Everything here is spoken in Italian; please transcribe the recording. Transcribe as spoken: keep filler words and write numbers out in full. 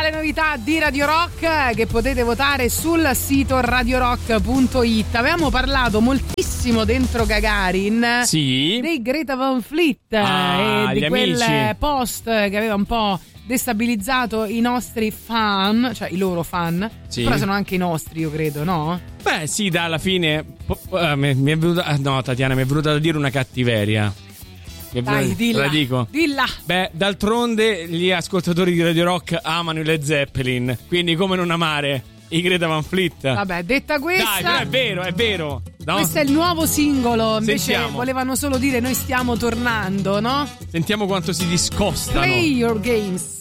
le novità di Radio Rock che potete votare sul sito radio rock punto it. Avevamo parlato moltissimo dentro Gagarin sì. dei Greta Van Fleet ah, e di quel amici. post che aveva un po' destabilizzato i nostri fan, cioè i loro fan, sì. però sono anche i nostri, io credo, no? Beh sì, da alla fine uh, mi, mi è venuta uh, no Tatiana, mi è venuta da dire una cattiveria. Mi è Dai, venuta, dilla, la dico. Dilla. Beh, d'altronde gli ascoltatori di Radio Rock amano i Led Zeppelin, quindi come non amare i Greta Van Fleet? Vabbè, detta questa, dai, però è vero, è vero. No? Questo è il nuovo singolo. Invece Sentiamo. volevano solo dire noi stiamo tornando, no? Sentiamo quanto si discostano. Play your games.